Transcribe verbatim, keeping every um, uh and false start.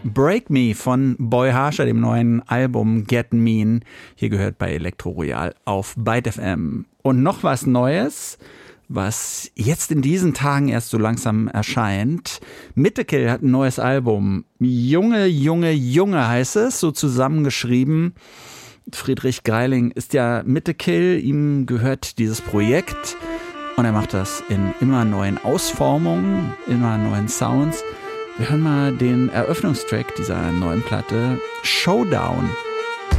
Break Me von Boy Harsher, dem neuen Album Get Mean. Hier gehört bei Elektro Royal auf Byte F M. Und noch was Neues, was jetzt in diesen Tagen erst so langsam erscheint. Mythical hat ein neues Album. Junge, Junge, Junge heißt es, so zusammengeschrieben. Friedrich Greiling ist ja Mythical, ihm gehört dieses Projekt. Und er macht das in immer neuen Ausformungen, immer neuen Sounds. Wir hören mal den Eröffnungstrack dieser neuen Platte, Showdown.